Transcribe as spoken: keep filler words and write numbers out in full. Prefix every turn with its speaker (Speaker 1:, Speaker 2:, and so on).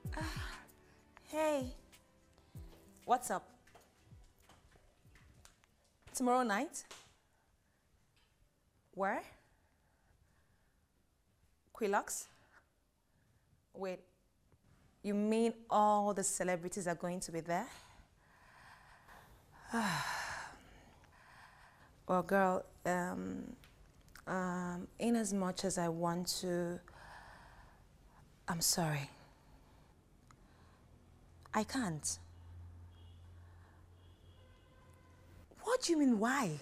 Speaker 1: Hey, what's up? Tomorrow night? Where? Quilux? Wait, you mean all the celebrities are going to be there? Well, girl, um, um, in as much as I want to, I'm sorry. I can't. What do you mean, why?